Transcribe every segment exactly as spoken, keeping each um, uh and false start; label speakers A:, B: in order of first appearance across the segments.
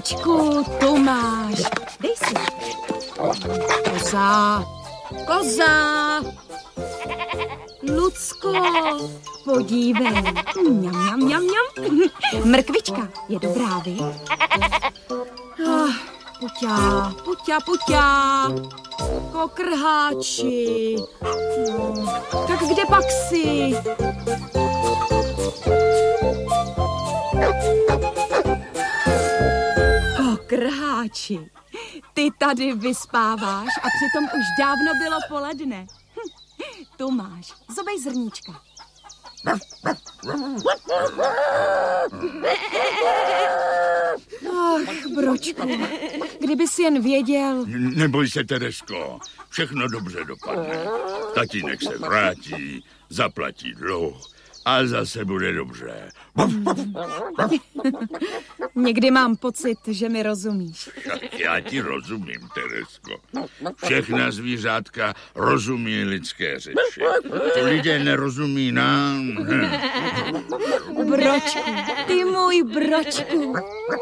A: Bročku, tu máš. Dej si. Koza. Koza. Lucko, podívej. Mňam, mňam, mňam, mňam. Mrkvička je dobrá, vy? Ah, puťa, puťa, puťa. Kokrháči. No, tak kde pak jsi? Kokrháči, ty tady vyspáváš a přitom už dávno bylo poledne. Hm, tu máš, zobej zrníčka. Ach, Bročku, kdyby si jen věděl...
B: Neboj se, Teresko, všechno dobře dopadne. Tatínek se vrátí, zaplatí dluh a zase bude dobře.
A: Někdy mám pocit, že mi rozumíš.
B: Já ti rozumím, Teresko. Všechna zvířátka rozumí lidské řeči. Ty lidé nerozumí nám.
A: Bročku, ty můj Bročku.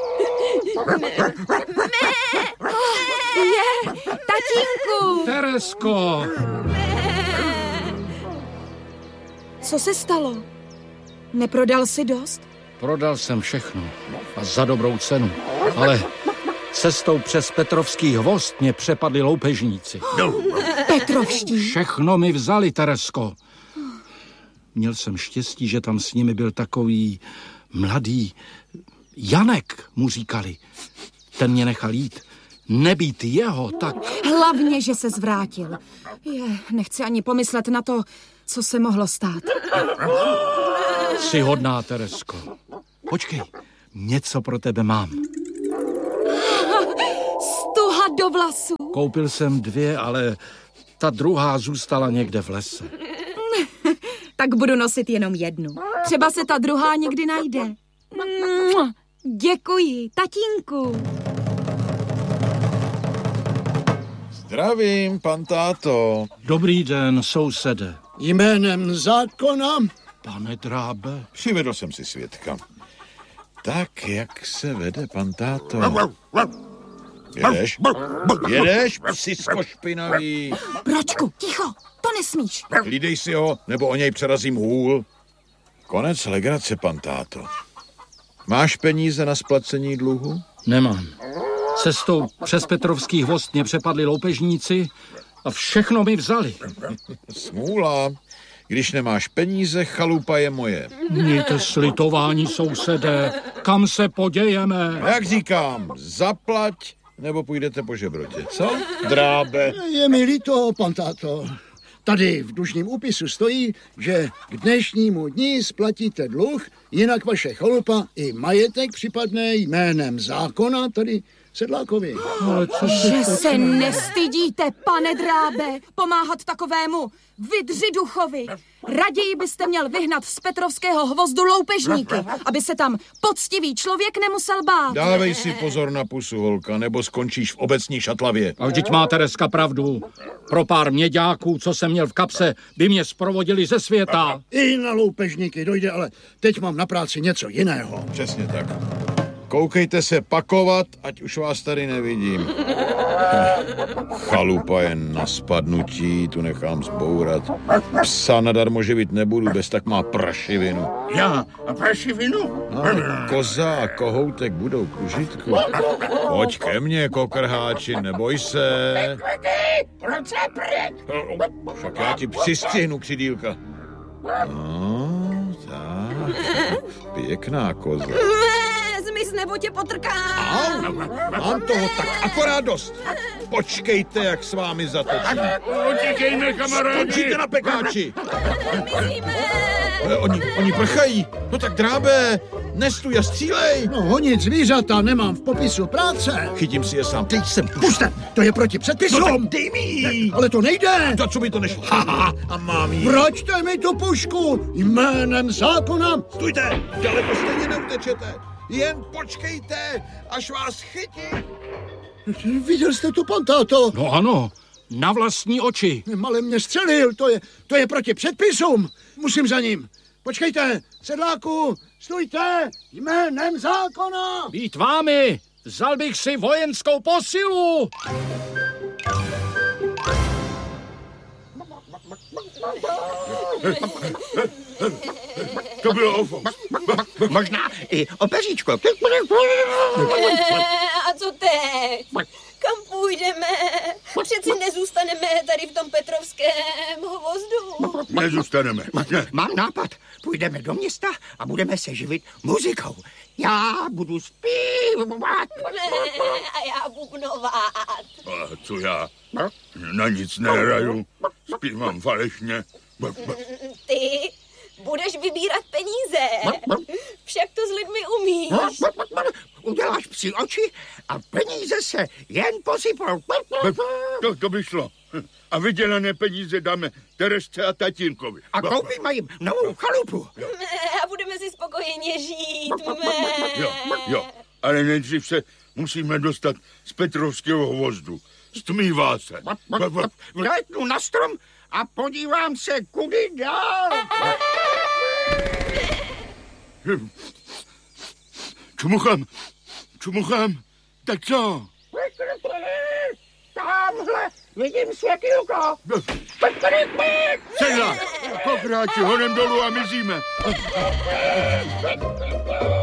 A: Je, tatínku.
C: Teresko.
A: Co se stalo? Neprodal jsi dost?
C: Prodal jsem všechno a za dobrou cenu, ale cestou přes Petrovský hvozd mě přepadli loupežníci.
B: No.
A: Petrovští?
C: Všechno mi vzali, Teresko. Měl jsem štěstí, že tam s nimi byl takový mladý Janek, mu říkali. Ten mě nechal jít. Nebýt jeho, tak...
A: Hlavně, že se zvrátil. Je, nechci ani pomyslet na to, co se mohlo stát.
C: Jsi hodná, Teresko. Počkej, něco pro tebe mám.
A: Stuha do vlasů.
C: Koupil jsem dvě, ale ta druhá zůstala někde v lese.
A: Tak budu nosit jenom jednu. Třeba se ta druhá někdy najde. Děkuji, tatínku.
D: Zdravím, pan táto.
C: Dobrý den, sousede.
E: Jménem zákona.
C: Pane Drábe.
D: Přivedl jsem si svědka. Tak, jak se vede, pan táto? Jedeš? Jedeš, psisko špinavý?
A: Bročku, ticho, to nesmíš.
D: Hlídej si ho, nebo o něj přerazím hůl. Konec legrace, pan táto. Máš peníze na splacení dluhu?
C: Nemám. Cestou přes Petrovský hvozd mě přepadli loupežníci a všechno mi vzali.
D: Smůla. Když nemáš peníze, chalupa je moje.
C: Mějte slitování, sousedé. Kam se podějeme?
D: Jak říkám, zaplať, nebo půjdete po žebrotě, co? Drábe.
E: Je mi líto, pan táto. Tady v dlužním úpisu stojí, že k dnešnímu dni splatíte dluh, jinak vaše chalupa i majetek připadne jménem zákona, tady Sedlákovi.
C: Ale co
A: Že se nestydíte, pane Drábe, pomáhat takovému vydřiduchovi. Raději byste měl vyhnat z Petrovského hvozdu loupežníky, aby se tam poctivý člověk nemusel bát.
D: Dávej si pozor na pusu, holka, nebo skončíš v obecní šatlavě.
C: A vždyť má Tereska pravdu. Pro pár měďáků, co jsem měl v kapse, by mě zprovodili ze světa.
E: I na loupežníky dojde, ale teď mám na práci něco jiného.
D: Přesně tak. Koukejte se pakovat, ať už vás tady nevidím. Chalupa je na spadnutí, tu nechám zbourat. Psa nadarmo živit nebudu, bez tak má prašivinu.
B: Já a prašivinu?
D: No, koza a kohoutek budou k užitku. Pojď ke mně, kokrháči, neboj se. Však já ti přistihnu, křidýlka. No, tak. Pěkná koza.
A: Zmiz, nebo tě potrkám.
D: Au, mám toho tak akorát dost. Počkejte, jak s vámi zatočím.
B: Utíkejme, kamarádi.
D: Skončíte na pekáči. Oni, oni prchají. No tak Drábe, nestuj a střílej.
E: No honit zvířata nemám v popisu práce.
D: Chytím si je sám. Teď jsem tu.
E: Puste, to je proti předpisům.
D: No tak dej mi ji.
E: Ale to nejde.
D: To, co by to nešlo. Haha, a mám ji.
E: Vraťte mi tu pušku jménem zákona.
D: Stůjte, daleko stejně neutečete. Jen počkejte, až vás chytí.
E: Viděl jste tu, pan táto?
C: No ano, na vlastní oči.
E: Malem mě střelil, to je, to je proti předpisům. Musím za ním. Počkejte, sedláku, stůjte jménem zákona.
C: Být vámi, Vzal bych si vojenskou posilu.
B: To bylo ovo.
F: Možná i opeříčko.
G: A co teď? Kam půjdeme? Přeci nezůstaneme tady v tom Petrovském hvozdu.
B: Nezůstaneme. Ne.
F: Mám nápad. Půjdeme do města a budeme se živit muzikou. Já budu zpívat.
G: A já bubnovat.
B: A co já? Na nic nehraju. Zpívám falešně.
G: Ty budeš vybírat peníze. Však to s lidmi umíš.
F: Uděláš psí oči a peníze se jen posypou.
B: To, to by šlo. A vydělané peníze dáme Teresce a tatínkovi.
F: A koupíme jim novou chalupu.
G: A budeme si spokojeně žít.
B: Jo, jo. Ale nejdřív se musíme dostat z Petrovského hvozdu. Stmívá se.
F: Vlétnu na strom a podívám se, kudy dál.
B: Čumuchám, čumuchám, tak co?
F: Tamhle vidím světýlko.
B: Sedla, pokráči honem dolů a mizíme.